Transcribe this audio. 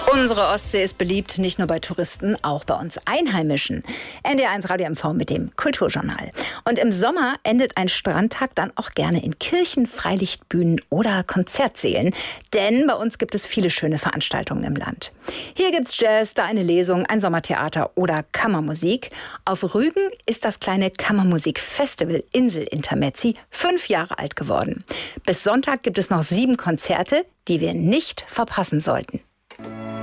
Unsere Ostsee ist beliebt, nicht nur bei Touristen, auch bei uns Einheimischen. NDR1 Radio MV mit dem Kulturjournal. Und im Sommer endet ein Strandtag dann auch gerne in Kirchen, Freilichtbühnen oder Konzertsälen. Denn bei uns gibt es viele schöne Veranstaltungen im Land. Hier gibt's Jazz, da eine Lesung, ein Sommertheater oder Kammermusik. Auf Rügen ist das kleine Kammermusikfestival Insel Intermezzi 5 Jahre alt geworden. Bis Sonntag gibt es noch 7 Konzerte, die wir nicht verpassen sollten.